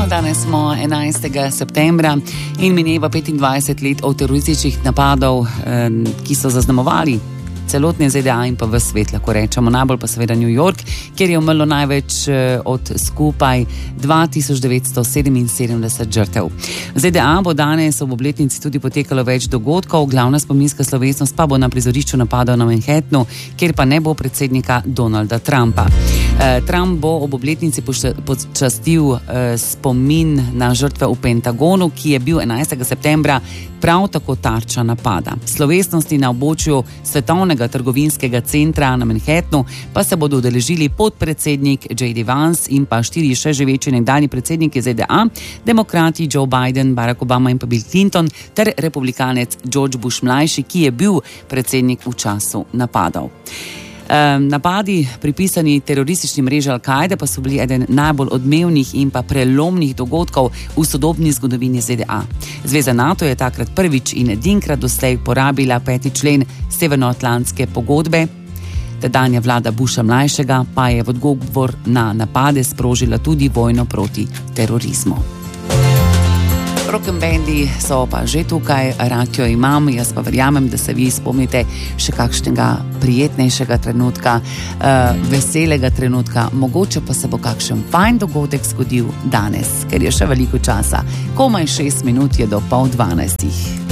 danes smo 11. septembra in mineva 25 let od terorističnih napadov, ki so zaznamovali celotne ZDA in pa v svet, lahko rečemo, najbolj pa seveda New York, kjer je umrlo največ od skupaj 2977 žrtev. V ZDA bo danes ob obletnici tudi potekalo več dogodkov, glavna spominska slovesnost pa bo na prizorišču napadov na Manhattanu, kjer pa ne bo predsednika Donalda Trumpa. Trump bo ob obletnici počastil spomin na žrtve v Pentagonu, ki je bil 11. septembra prav tako tarča napada. Slovesnosti na območju svetovnega trgovinskega centra na Manhattanu pa se bodo udeležili podpredsednik J.D. Vance in pa 4 še živeči nekdanji predsedniki ZDA, demokrati Joe Biden, Barack Obama in pa Bill Clinton ter republikanec George Bush mlajši, ki je bil predsednik v času napadov. Napadi, pripisani teroristični mreži Al-Kaide, pa so bili eden najbolj odmevnih in pa prelomnih dogodkov v sodobni zgodovini ZDA. Zveza NATO je takrat prvič in edinkrat doslej porabila 5. člen Severnoatlantske pogodbe. Tedanja vlada Busha mlajšega pa je v odgovor na napade sprožila tudi vojno proti terorizmu. Rock'n'bendi so pa že tukaj, rad jo imam, jaz pa verjamem, da se vi spomnite še kakšnega prijetnejšega trenutka, veselega trenutka, mogoče pa se bo kakšen fajn dogodek zgodil danes, ker je še veliko časa. Komaj 6 minut je do 11:30.